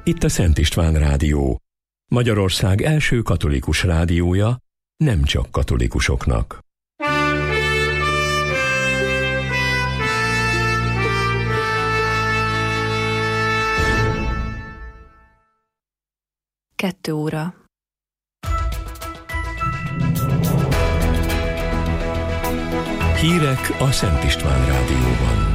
Itt a Szent István Rádió, Magyarország első katolikus rádiója, nem csak katolikusoknak. Kettő óra. Hírek a Szent István Rádióban.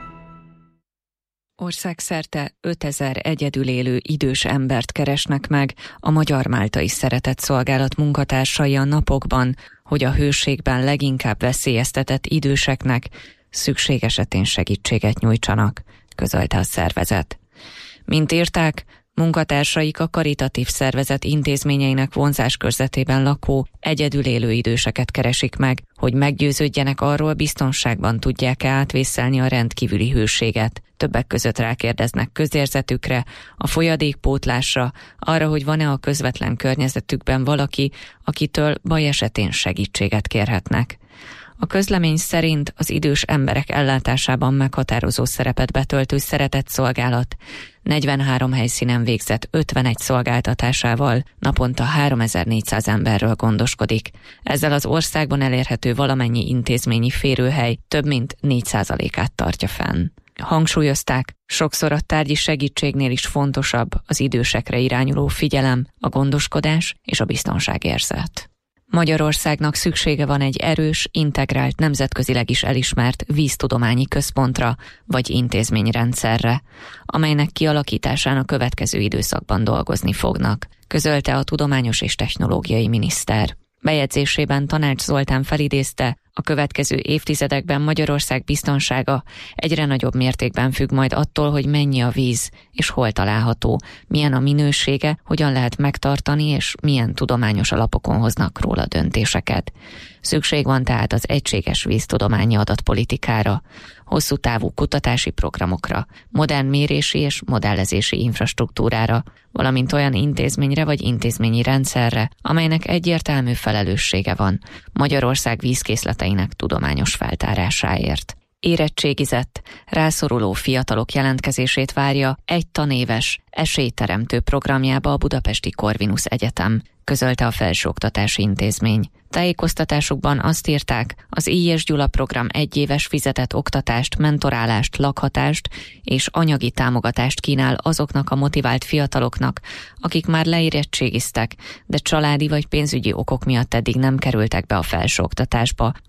Országszerte 5000 egyedül élő idős embert keresnek meg a Magyar Máltai Szeretetszolgálat munkatársai a napokban, hogy a hőségben leginkább veszélyeztetett időseknek szükség esetén segítséget nyújtsanak, közölte a szervezet. Mint írták, munkatársaik a karitatív szervezet intézményeinek vonzáskörzetében lakó, egyedül élő időseket keresik meg, hogy meggyőződjenek arról, biztonságban tudják-e átvészelni a rendkívüli hőséget. Többek között rákérdeznek közérzetükre, a folyadékpótlásra, arra, hogy van-e a közvetlen környezetükben valaki, akitől baj esetén segítséget kérhetnek. A közlemény szerint az idős emberek ellátásában meghatározó szerepet betöltő szeretetszolgálat 43 helyszínen végzett 51 szolgáltatásával naponta 3400 emberről gondoskodik. Ezzel az országban elérhető valamennyi intézményi férőhely több mint 4%-át tartja fenn. Hangsúlyozták, sokszor a tárgyi segítségnél is fontosabb az idősekre irányuló figyelem, a gondoskodás és a biztonságérzet. Magyarországnak szüksége van egy erős, integrált, nemzetközileg is elismert víztudományi központra vagy intézményrendszerre, amelynek kialakításán a következő időszakban dolgozni fognak, közölte a tudományos és technológiai miniszter. Bejegyzésében Tanács Zoltán felidézte, a következő évtizedekben Magyarország biztonsága egyre nagyobb mértékben függ majd attól, hogy mennyi a víz és hol található, milyen a minősége, hogyan lehet megtartani és milyen tudományos alapokon hoznak róla döntéseket. Szükség van tehát az egységes víztudományi adatpolitikára, hosszú távú kutatási programokra, modern mérési és modellezési infrastruktúrára, valamint olyan intézményre vagy intézményi rendszerre, amelynek egyértelmű felelőssége van Magyarország vízkészleteinek tudományos feltárásáért. Érettségizett, rászoruló fiatalok jelentkezését várja egy tanéves, esélyteremtő programjába a Budapesti Corvinus Egyetem, közölte a Felsőoktatási Intézmény. Tájékoztatásukban azt írták, az I.S. Gyula program egyéves fizetett oktatást, mentorálást, lakhatást és anyagi támogatást kínál azoknak a motivált fiataloknak, akik már leérettségiztek, de családi vagy pénzügyi okok miatt eddig nem kerültek be a felsőoktatásba,